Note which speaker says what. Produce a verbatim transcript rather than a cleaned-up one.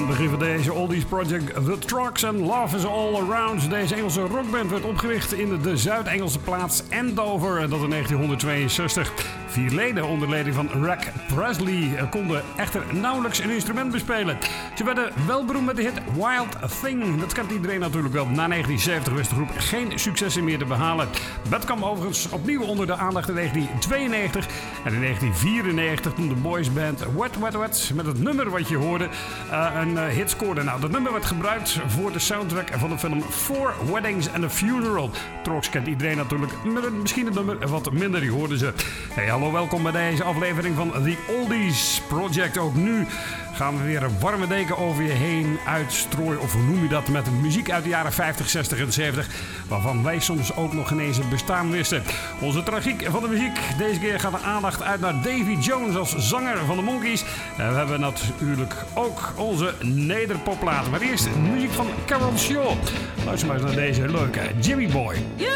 Speaker 1: het begin van deze Oldies Project The Trucks and Love is All Around. Deze Engelse rockband werd opgericht in de Zuid-Engelse plaats Andover. En dat in negentienhonderdtweeënzestig. Vier leden onder leiding van Rack Presley konden echter nauwelijks een instrument bespelen. Ze werden wel beroemd met de hit Wild Thing. Dat kent iedereen natuurlijk wel. Na negentien zeventig wist de groep geen successen meer te behalen. Band kwam overigens opnieuw onder de aandacht in negentien tweeënnegentig. En in negentien vierennegentig toen de boysband Wet Wet Wet met het nummer wat je hoorde uh, een uh, hit scoorde. Nou, dat nummer werd gebruikt voor de soundtrack van de film Four Weddings and a Funeral. Trox kent iedereen natuurlijk, met misschien het nummer wat minder, die hoorden ze. Hey, hallo, welkom bij deze aflevering van The Oldies Project. Ook nu gaan we weer een warme deken over je heen uitstrooien, of hoe noem je dat, met muziek uit de jaren vijftig, zestig en zeventig, waarvan wij soms ook nog ineens het bestaan wisten. Onze tragiek van de muziek. Deze keer gaat de aandacht uit naar Davy Jones als zanger van de Monkees. En we hebben natuurlijk ook onze nederpopplaten. Maar eerst muziek van Carol Shaw. Luister maar eens naar deze leuke Jimmy Boy.